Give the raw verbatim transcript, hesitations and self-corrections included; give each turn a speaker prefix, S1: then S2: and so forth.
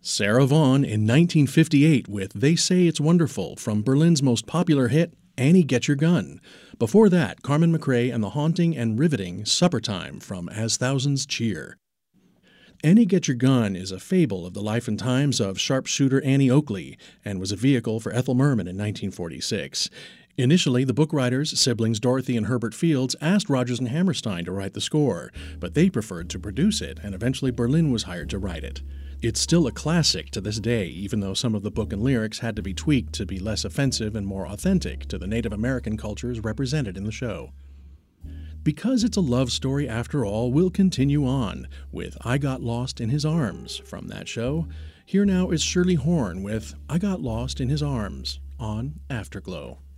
S1: Sarah Vaughan in nineteen fifty-eight with They Say It's Wonderful from Berlin's most popular hit, Annie Get Your Gun. Before that, Carmen McRae and the haunting and riveting Supper Time from As Thousands Cheer. Annie Get Your Gun is a fable of the life and times of sharpshooter Annie Oakley and was a vehicle for Ethel Merman in nineteen forty-six. Initially, the book writers, siblings Dorothy and Herbert Fields, asked Rodgers and Hammerstein to write the score, but they preferred to produce it, and eventually Berlin was hired to write it. It's still a classic to this day, even though some of the book and lyrics had to be tweaked to be less offensive and more authentic to the Native American cultures represented in the show. Because it's a love story after all, we'll continue on with I Got Lost in His Arms from that show. Here now is Shirley Horn with I Got Lost in His Arms on Afterglow.